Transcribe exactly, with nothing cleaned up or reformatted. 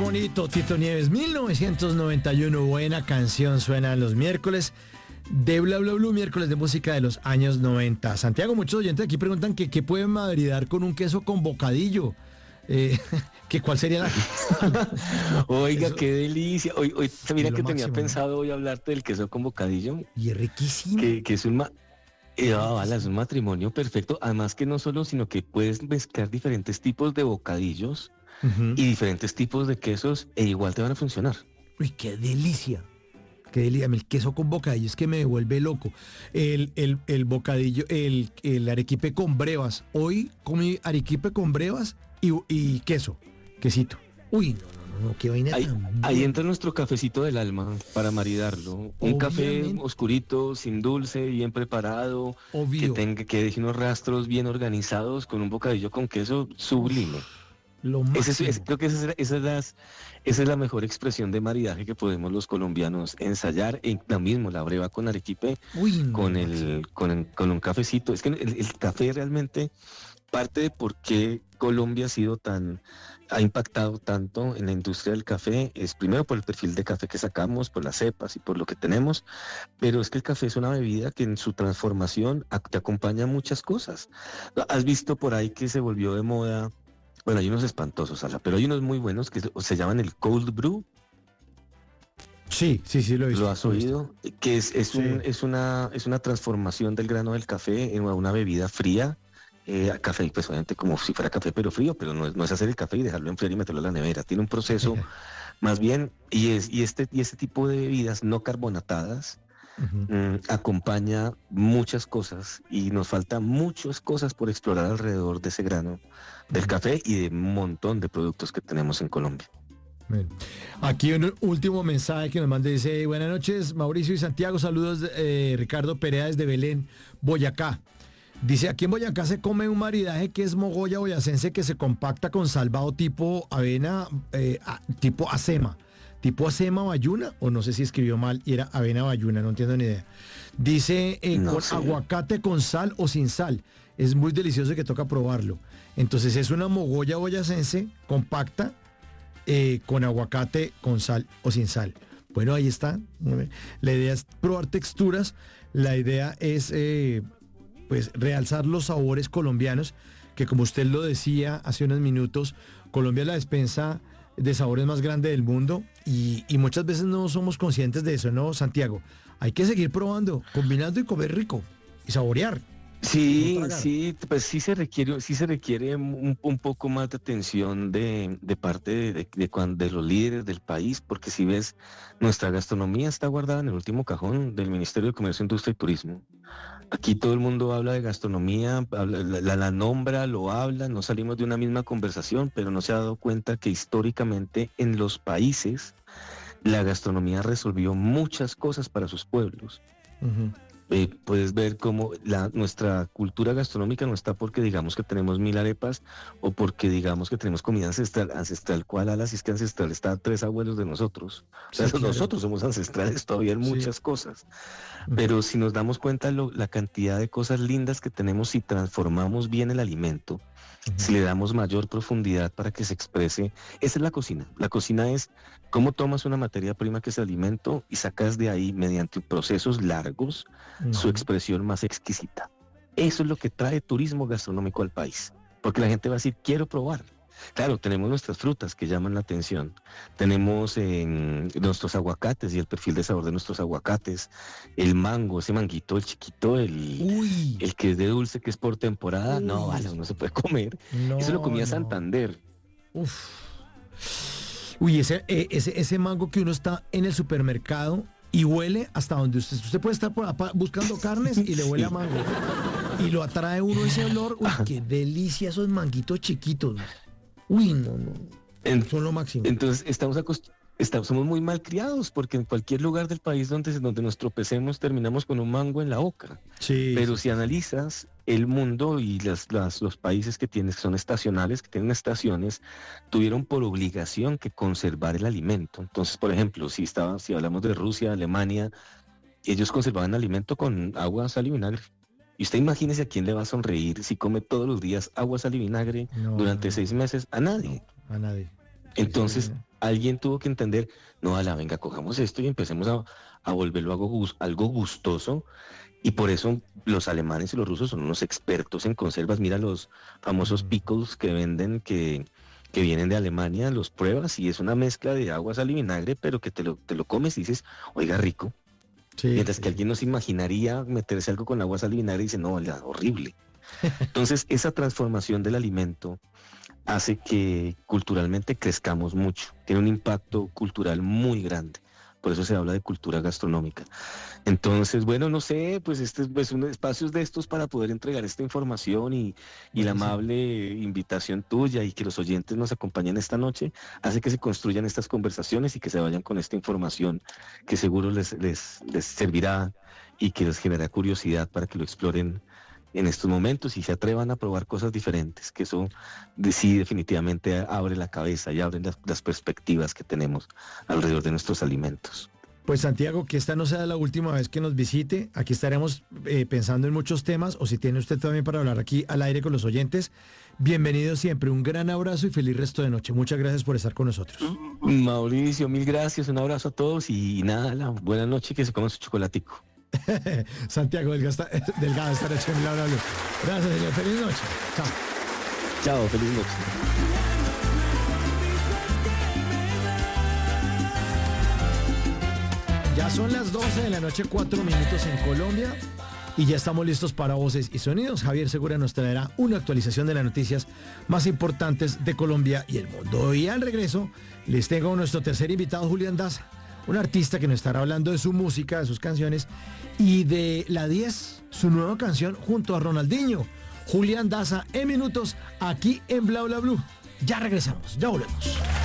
bonito, Tito Nieves, mil novecientos noventa y uno, buena canción, suena los miércoles de Bla Bla Blue, miércoles de música de los años noventa. Santiago, muchos oyentes aquí preguntan que qué pueden maridar con un queso con bocadillo, eh, que cuál sería la... Oiga, Eso, qué delicia. Hoy, hoy, mira lo que tenía máximo, ¿no? pensado hoy hablarte del queso con bocadillo, Y es riquísimo, que, que es un, ma- eh, ah, vale, es riquísimo. un matrimonio perfecto. Además que no solo, sino que puedes mezclar diferentes tipos de bocadillos Ujú. y diferentes tipos de quesos e igual te van a funcionar. Uy, qué delicia. Qué delicia. El queso con bocadillo es que me vuelve loco. El, el, el bocadillo, el, el arequipe con brevas. Hoy comí arequipe con brevas y, y queso, quesito. Uy, no, no, no, no, qué vaina Ahí, tan ahí buena. entra nuestro cafecito del alma para maridarlo. Un café Obviamente, oscurito, sin dulce, bien preparado, que obvio. tenga, que deje unos rastros bien organizados con un bocadillo con queso sublime. Uf, lo Ese es- es- máximo. creo que esa es, esa es las- esa es la mejor expresión de maridaje que podemos los colombianos ensayar. En lo mismo, la breva con arequipe, Uy, no, lo con máximo. el, con, el- con un cafecito. Es que el, el café realmente parte de por qué Colombia ha sido tan, ha impactado tanto en la industria del café, es primero por el perfil de café que sacamos, por las cepas y por lo que tenemos, pero es que el café es una bebida que en su transformación ac- te acompaña a muchas cosas. ¿Has visto por ahí que se volvió de moda? Bueno, hay unos espantosos, Ala, pero hay unos muy buenos que se se llaman el cold brew. Sí, sí, sí, lo he ¿Lo visto, has lo he visto. oído? Que es, es, un, Sí. es, una, es una transformación del grano del café en una bebida fría. Eh, a café, pues obviamente como si fuera café, pero frío, pero no es, no es hacer el café y dejarlo enfriar y meterlo a la nevera. Tiene un proceso más bien, y, es, y, este, y este tipo de bebidas no carbonatadas Ujú. mm, acompaña muchas cosas y nos falta muchas cosas por explorar alrededor de ese grano del Ujú. café y de un montón de productos que tenemos en Colombia. Bueno, aquí un último mensaje que nos manda, dice, buenas noches, Mauricio y Santiago, saludos, de, eh, Ricardo Perea desde Belén, Boyacá. Dice, aquí en Boyacá se come un maridaje que es mogolla boyacense que se compacta con salvado tipo avena, eh, a- tipo acema, tipo acema bayuna, o no sé si escribió mal y era avena bayuna, no entiendo ni idea. Dice, eh, No con sé. aguacate con sal o sin sal. Es muy delicioso que toca probarlo. Entonces es una mogolla boyacense compacta, eh, con aguacate, con sal o sin sal. Bueno, ahí está. La idea es probar texturas. La idea es eh, pues realzar los sabores colombianos, que como usted lo decía hace unos minutos, Colombia es la despensa de sabores más grande del mundo y, y muchas veces no somos conscientes de eso, ¿no, Santiago? Hay que seguir probando, combinando y comer rico y saborear, no Sí, tragar. sí, pues sí se requiere, sí se requiere un, un poco más de atención de, de parte de, de, de cuan- de los líderes del país, porque si ves, nuestra gastronomía está guardada en el último cajón del Ministerio de Comercio, Industria y Turismo. Aquí todo el mundo habla de gastronomía, habla- la, la- la nombra, lo habla, no salimos de una misma conversación, pero no se ha dado cuenta que históricamente en los países la gastronomía resolvió muchas cosas para sus pueblos. Ujú. Eh, puedes ver cómo la, nuestra cultura gastronómica no está porque digamos que tenemos mil arepas o porque digamos que tenemos comida ancestral, ancestral cual ala, si es que ancestral está a tres abuelos de nosotros. O sea, Sí, claro. nosotros somos ancestrales todavía en Sí. muchas cosas. Ujú. Pero si nos damos cuenta lo- la cantidad de cosas lindas que tenemos si transformamos bien el alimento, Ujú. si le damos mayor profundidad para que se exprese, esa es la cocina. La cocina es cómo tomas una materia prima que es alimento y sacas de ahí mediante procesos largos su Ujú. expresión más exquisita. Eso es lo que trae turismo gastronómico al país, porque la gente va a decir, quiero probar. Claro, tenemos nuestras frutas que llaman la atención. Tenemos eh, nuestros aguacates y el perfil de sabor de nuestros aguacates, el mango, ese manguito, el chiquito, el, Uy, el que es de dulce, que es por temporada. No, uy, vale, uno se puede comer. Eso lo no, comía no. Santander. Uf. Uy, ese, eh, ese, ese mango que uno está en el supermercado y huele hasta donde usted, usted puede estar por apa- buscando carnes y le huele a Sí. mango. Y lo atrae uno ese olor. Uy, Ajá. qué delicia esos manguitos chiquitos. Uy, no, no. En- Son lo máximo. entonces, estamos acostumbrados. Estamos, somos muy mal criados porque en cualquier lugar del país donde, donde nos tropecemos terminamos con un mango en la boca. Sí, Pero sí, si sí, sí. analizas el mundo y las, las- los países que tienen, que son estacionales, que tienen estaciones, tuvieron por obligación que conservar el alimento. Entonces, por ejemplo, si, estaba, si hablamos de Rusia, Alemania, ellos conservaban alimento con agua, sal y vinagre. Y usted imagínese a quién le va a sonreír si come todos los días agua, sal y vinagre No, no, durante no, seis no. meses. A nadie. No, a nadie. Sí, sí, Entonces, no. alguien tuvo que entender, no, ala, venga, cojamos esto y empecemos a, a volverlo algo, gus- algo gustoso. Y por eso los alemanes y los rusos son unos expertos en conservas. Mira los famosos Mm. pickles que venden, que, que vienen de Alemania, los pruebas y es una mezcla de agua, sal y vinagre, pero que te lo, te lo comes y dices, oiga, rico. Sí, Mientras que sí. alguien no se imaginaría meterse algo con agua, sal y vinagre y dice, no, ya, horrible. Entonces, esa transformación del alimento hace que culturalmente crezcamos mucho. Tiene un impacto cultural muy grande. Por eso se habla de cultura gastronómica. Entonces, bueno, no sé, pues este es pues, un espacio de estos para poder entregar esta información y, y la Buenísimo. amable invitación tuya y que los oyentes nos acompañen esta noche, hace que se construyan estas conversaciones y que se vayan con esta información que seguro les, les, les servirá y que les genera curiosidad para que lo exploren en estos momentos y se atrevan a probar cosas diferentes, que eso de- sí definitivamente abre la cabeza y abre las, las perspectivas que tenemos alrededor de nuestros alimentos. Pues Santiago, que esta no sea la última vez que nos visite. Aquí estaremos eh, pensando en muchos temas, o si tiene usted también para hablar aquí al aire con los oyentes. Bienvenido siempre, un gran abrazo y feliz resto de noche. Muchas gracias por estar con nosotros. Mauricio, mil gracias, un abrazo a todos y nada, la buena noche, que se coman su chocolatico. Santiago Delgado, está- Delgado esta noche en Bla Bla Blue. Gracias, señor. Feliz noche. Chao. Chao, feliz noche. Ya son las doce de la noche, cuatro minutos en Colombia. Y ya estamos listos para Voces y Sonidos. Javier Segura nos traerá una actualización de las noticias más importantes de Colombia y el mundo. Y al regreso les tengo a nuestro tercer invitado, Julián Daza, un artista que nos estará hablando de su música, de sus canciones y de la diez, su nueva canción junto a Ronaldinho. Julián Daza en minutos aquí en Bla Bla Blue. Ya regresamos, ya volvemos.